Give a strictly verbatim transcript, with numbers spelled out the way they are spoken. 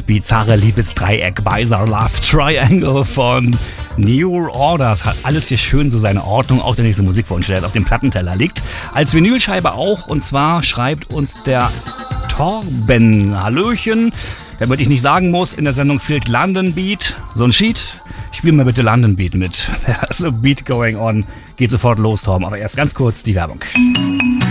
bizarre Liebesdreieck, Bizarre Love Triangle von New Order. Das hat alles hier schön so seine Ordnung. Auch der nächste Musikwunsch, der jetzt auf dem Plattenteller liegt. Als Vinylscheibe auch. Und zwar schreibt uns der Torben. Hallöchen. Damit ich nicht sagen muss, in der Sendung fehlt London Beat. So ein Sheet. Spiel mal bitte London Beat mit. So Beat going on. Geht sofort los, Torben. Aber erst ganz kurz die Werbung.